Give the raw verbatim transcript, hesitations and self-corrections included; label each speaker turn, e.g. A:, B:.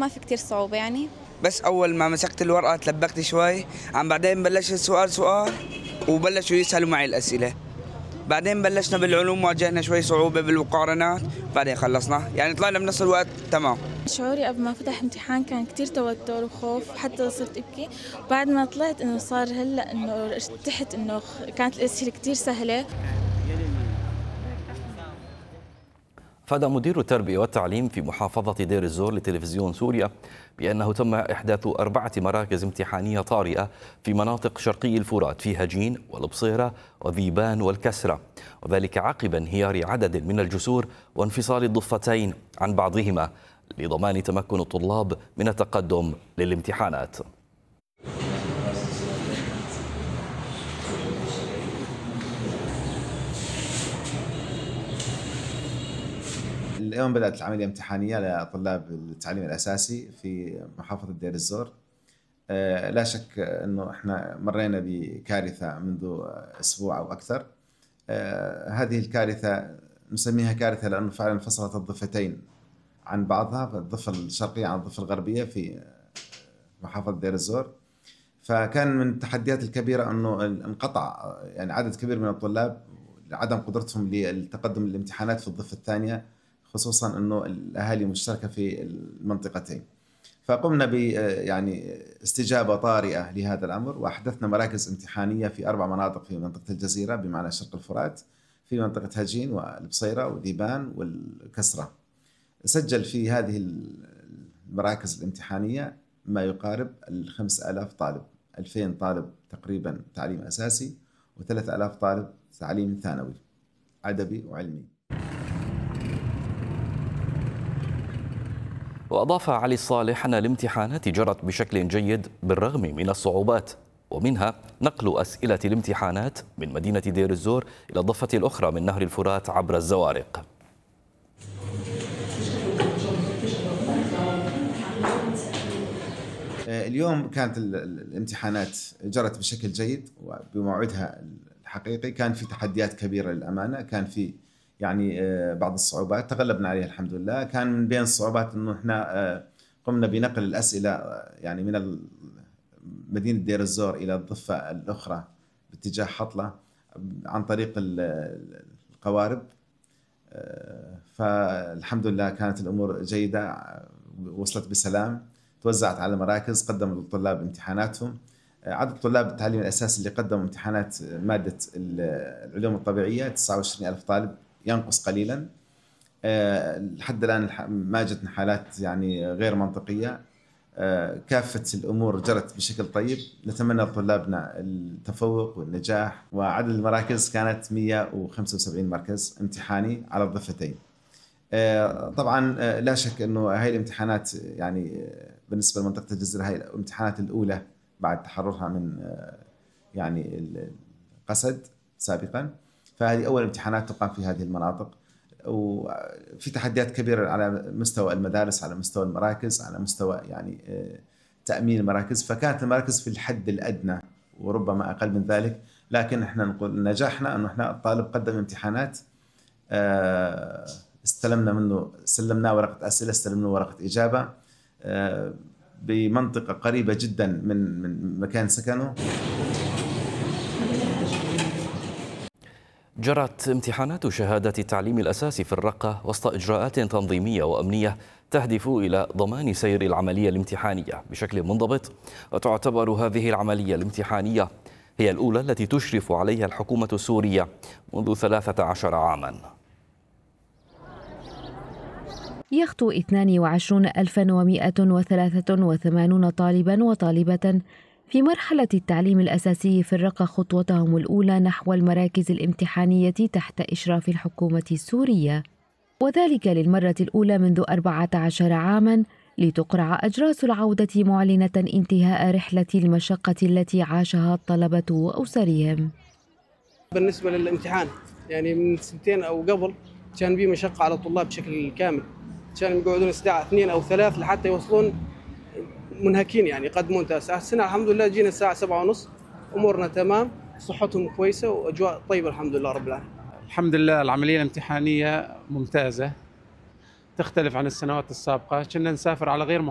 A: ما في كتير صعوبة يعني.
B: بس أول ما مسكت الورقة تلبكت شوي، عم بعدين بلش السؤال سؤال وبلشوا يسألوا معي الأسئلة. بعدين بلشنا بالعلوم، واجهنا شوي صعوبة بالمقارنات، بعدين خلصنا يعني طلعنا بنفس الوقت تمام.
A: شعوري قبل ما فتح امتحان كان كتير توتر وخوف، حتى صرت ابكي. بعد ما طلعت انه صار هلا انه ارتحت، انه كانت الاسئله كتير سهله.
C: أفاد مدير التربية والتعليم في محافظة دير الزور لتلفزيون سوريا بأنه تم إحداث أربعة مراكز امتحانية طارئة في مناطق شرقي الفرات في هجين والبصيرة وذيبان والكسرة، وذلك عقب انهيار عدد من الجسور وانفصال الضفتين عن بعضهما لضمان تمكن الطلاب من التقدم للامتحانات.
D: اليوم بدأت العملية الامتحانية لطلاب التعليم الأساسي في محافظة دير الزور. لا شك أنه إحنا مرينا بكارثة منذ أسبوع أو أكثر. هذه الكارثة نسميها كارثة لأنه فعلا انفصلت الضفتين عن بعضها، الضفة الشرقية عن الضفة الغربية في محافظة دير الزور. فكان من التحديات الكبيرة أنه انقطع يعني عدد كبير من الطلاب لعدم قدرتهم للتقدم للامتحانات في الضفة الثانية، خصوصا انه الاهالي مشتركه في المنطقتين. فقمنا ب يعني استجابه طارئه لهذا الامر، واحدثنا مراكز امتحانيه في اربع مناطق في منطقه الجزيره بمعنى شرق الفرات، في منطقه هجين والبصيره وذيبان والكسره. سجل في هذه المراكز الامتحانيه ما يقارب الخمس آلاف طالب، ألفين طالب تقريبا تعليم اساسي وثلاث آلاف طالب تعليم ثانوي ادبي وعلمي.
C: وأضاف علي الصالح أن الامتحانات جرت بشكل جيد بالرغم من الصعوبات، ومنها نقل أسئلة الامتحانات من مدينة دير الزور إلى الضفة الأخرى من نهر الفرات عبر الزوارق.
D: اليوم كانت الامتحانات جرت بشكل جيد وبموعدها الحقيقي. كان في تحديات كبيرة للأمانة، كان في يعني بعض الصعوبات تغلبنا عليها الحمد لله. كان من بين الصعوبات انه احنا قمنا بنقل الاسئله يعني من مدينه دير الزور الى الضفه الاخرى باتجاه حطله عن طريق القوارب. فالحمد لله كانت الامور جيده، وصلت بسلام، توزعت على المراكز، قدموا للطلاب امتحاناتهم. عدد طلاب التعليم الاساسي اللي قدموا امتحانات ماده العلوم الطبيعيه تسعة وعشرين ألف طالب، ينقص قليلا. أه لحد الآن ما جتنا حالات يعني غير منطقية. أه كافة الأمور جرت بشكل طيب. نتمنى لطلابنا التفوق والنجاح. وعدد المراكز كانت مئة وخمسة وسبعين مركز امتحاني على الضفتين. أه طبعا أه لا شك أنه هاي الامتحانات يعني بالنسبة لمنطقة الجزيرة هاي الامتحانات الأولى بعد تحررها من أه يعني القسد سابقا، فهذه أول امتحانات تقام في هذه المناطق. وفي تحديات كبيرة على مستوى المدارس، على مستوى المراكز، على مستوى يعني تأمين المراكز. فكانت المراكز في الحد الأدنى وربما أقل من ذلك، لكن احنا نقول نجاحنا أنه احنا الطالب قدم امتحانات، استلمنا منه سلمناه ورقة أسئلة، استلمنا ورقة إجابة بمنطقة قريبة جدا من من مكان سكنه.
C: جرت امتحانات شهادة التعليم الأساسي في الرقة وسط إجراءات تنظيمية وأمنية تهدف إلى ضمان سير العملية الامتحانية بشكل منضبط، وتعتبر هذه العملية الامتحانية هي الأولى التي تشرف عليها الحكومة السورية منذ ثلاثة عشر عاما.
E: يخطو اثنين وعشرين ألفا ومئة وثلاثة وثمانين طالبا وطالبة في مرحلة التعليم الأساسي في الرقة خطوتهم الأولى نحو المراكز الامتحانية تحت إشراف الحكومة السورية، وذلك للمرة الأولى منذ أربعة عشر عاماً، لتقرع أجراس العودة معلنة انتهاء رحلة المشقة التي عاشها الطلبة وأسرهم.
F: بالنسبة للامتحان يعني من سنتين أو قبل كان بيه مشقة على الطلاب بشكل كامل، كانوا يقعدون الساعة اثنين أو ثلاث لحتى يوصلون منهكين يعني يقدمون تاسع. السنة الحمد لله جينا الساعة سبعة ونص، أمورنا تمام، صحتهم كويسة وأجواء طيبة الحمد لله رب العالمين.
G: الحمد لله العملية الامتحانية ممتازة، تختلف عن السنوات السابقة. كنا نسافر على غير